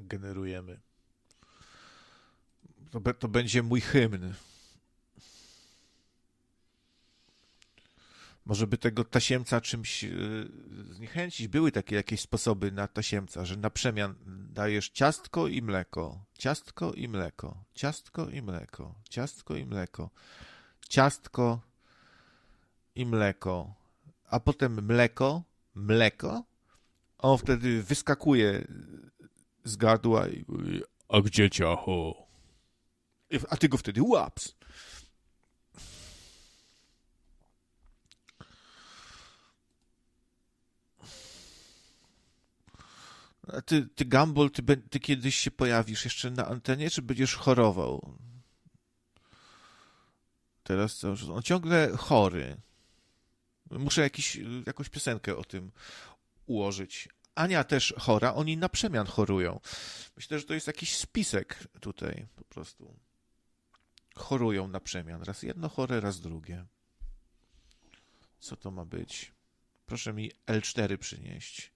jak generujemy. To będzie mój hymn. Może by tego tasiemca czymś zniechęcić. Były takie jakieś sposoby na tasiemca, że na przemian dajesz ciastko i mleko, ciastko i mleko, ciastko i mleko, ciastko i mleko, ciastko i mleko, a potem mleko, on wtedy wyskakuje z gardła i mówi, a gdzie ciacho? A ty go wtedy łaps. A ty Gumball, ty kiedyś się pojawisz jeszcze na antenie, czy będziesz chorował? Teraz to, on ciągle chory. Muszę jakąś piosenkę o tym ułożyć. Ania też chora, oni na przemian chorują. Myślę, że to jest jakiś spisek tutaj po prostu. Chorują na przemian. Raz jedno chore, raz drugie. Co to ma być? Proszę mi L4 przynieść.